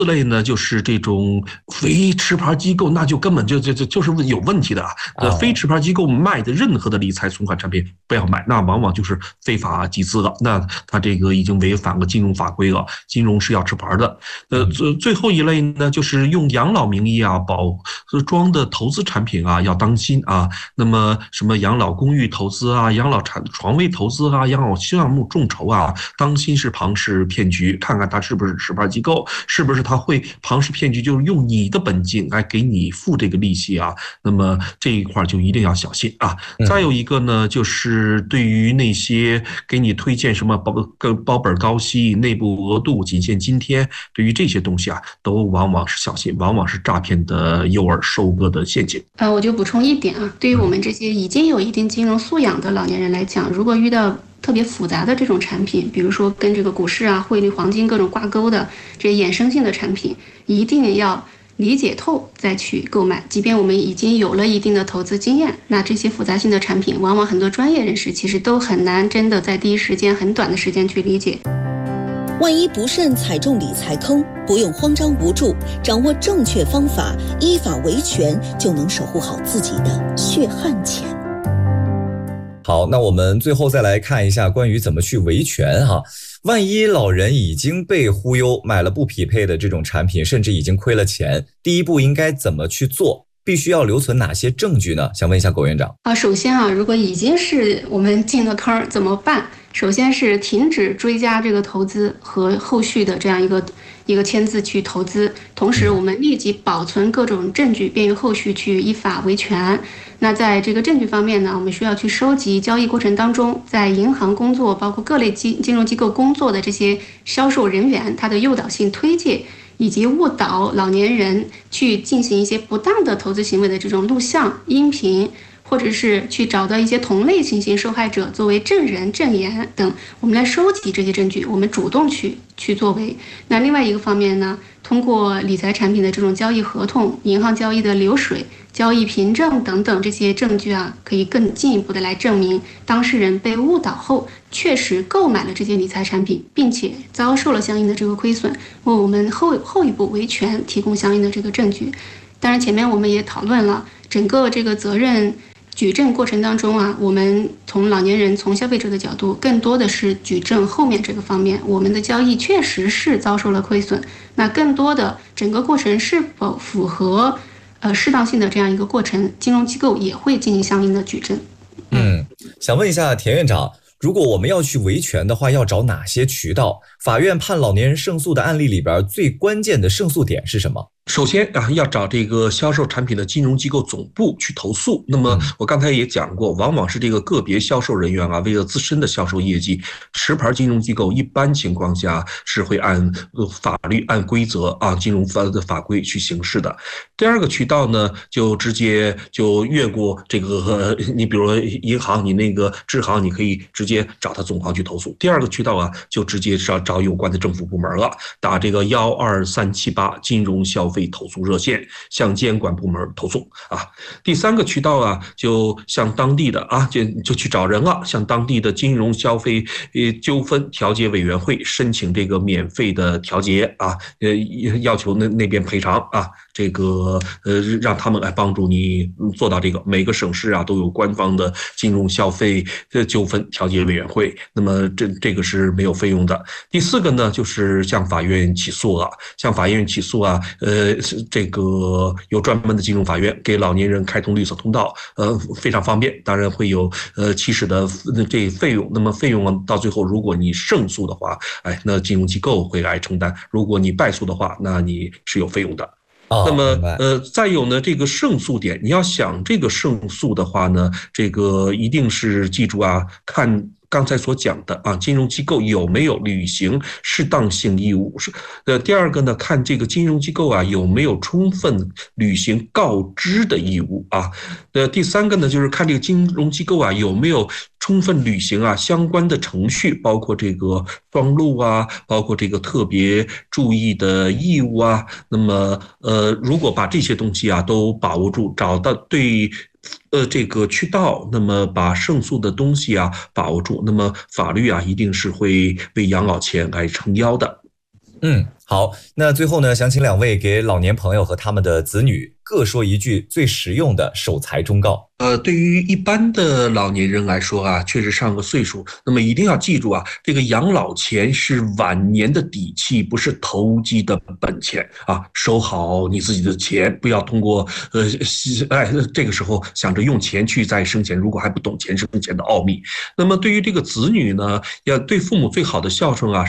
类呢，就是这种非持牌机构，那就根本就是有问题的啊。非持牌机构卖的任何的理财存款产品不要买，那往往就是非法集资了。那它这个已经违反了金融法规了，金融是要持牌的。最后一类呢，就是用养老名义啊装的投资产品啊，要当心啊。那么什么养老公寓投资啊，养老床位投资啊，养老项目众筹啊，当心是庞氏骗局，看看它是不是持牌机构，是不是它会庞氏骗局，就是用你的本金来给你付这个利息啊。那么这一块就一定要小心啊。再有一个呢，就是对于那些给你推荐什么保本高息、内部额度、仅限今天，对于这些东西啊，都往往是小心，往往是诈骗的诱饵、收割的陷阱。 我就补充一点啊，对于我们这些已经有一定金融素养的老年人来讲，如果遇到特别复杂的这种产品，比如说跟这个股市啊、汇率、黄金各种挂钩的这些衍生性的产品，一定要理解透再去购买。即便我们已经有了一定的投资经验，那这些复杂性的产品，往往很多专业人士其实都很难真的在第一时间、很短的时间去理解。 万一不慎踩中理财坑，不用慌张无助，掌握正确方法，依法维权，就能守护好自己的血汗钱。 好，那我们最后再来看一下关于怎么去维权哈。万一老人已经被忽悠，买了不匹配的这种产品，甚至已经亏了钱，第一步应该怎么去做？必须要留存哪些证据呢？想问一下苟院长。 首先啊，如果已经是我们进了坑怎么办？首先是停止追加这个投资和后续的这样一个签字去投资，同时我们立即保存各种证据，便于后续去依法维权。那在这个证据方面呢，我们需要去收集交易过程当中在银行工作，包括各类金融机构工作的这些销售人员他的诱导性推介，以及误导老年人去进行一些不当的投资行为的这种录像、音频，或者是去找到一些同类情形受害者作为证人证言等，我们来收集这些证据，我们主动去作为。那另外一个方面呢，通过理财产品的这种交易合同、银行交易的流水、交易凭证等等这些证据啊，可以更进一步的来证明当事人被误导后确实购买了这些理财产品，并且遭受了相应的这个亏损，为我们后一步维权提供相应的这个证据。当然前面我们也讨论了整个这个责任举证过程当中啊，我们从老年人、从消费者的角度，更多的是举证后面这个方面，我们的交易确实是遭受了亏损。那更多的整个过程是否符合适当性的这样一个过程，金融机构也会进行相应的举证。 想问一下田院长，如果我们要去维权的话，要找哪些渠道？法院判老年人胜诉的案例里边，最关键的胜诉点是什么？ 首先啊，要找这个销售产品的金融机构总部去投诉。那么我刚才也讲过，往往是这个个别销售人员啊，为了自身的销售业绩，持牌金融机构一般情况下是会按法律、按规则啊，金融的法规去行事的。第二个渠道呢，就直接就越过这个，你比如银行，你那个支行，你可以直接找他总行去投诉。第二个渠道啊，就直接找有关的政府部门了，打这个12378金融消费投诉热线，向监管部门投诉啊。第三个渠道啊，就向当地的啊，就去找人了，向当地的金融消费纠纷调解委员会申请这个免费的调解啊，要求那边赔偿啊，这个让他们来帮助你做到这个。每个省市啊都有官方的金融消费纠纷调解委员会，那么这个是没有费用的。第四个呢，就是向法院起诉了，向法院起诉啊，这个有专门的金融法院给老年人开通绿色通道，非常方便。当然会有起始的这费用，那么费用到最后，如果你胜诉的话，那金融机构会来承担；如果你败诉的话，那你是有费用的。那么再有呢，这个胜诉点，你要想这个胜诉的话呢，这个一定是记住啊，看刚才所讲的啊，金融机构有没有履行适当性义务？第二个呢，看这个金融机构啊有没有充分履行告知的义务啊。第三个呢，就是看这个金融机构啊有没有充分履行啊相关的程序，包括这个双录啊，包括这个特别注意的义务啊。那么如果把这些东西啊都把握住，找到对这个渠道，那么把胜诉的东西啊把握住，那么法律啊一定是会为养老钱来撑腰的。 好，那最后呢，想请两位给老年朋友和他们的子女各说一句最实用的守财忠告。 对于一般的老年人来说啊，确实上个岁数，那么一定要记住啊，这个养老钱是晚年的底气，不是投机的本钱啊。收好你自己的钱，不要通过这个时候想着用钱去再生钱，如果还不懂钱生钱的奥秘。那么对于这个子女呢，要对父母最好的孝顺啊。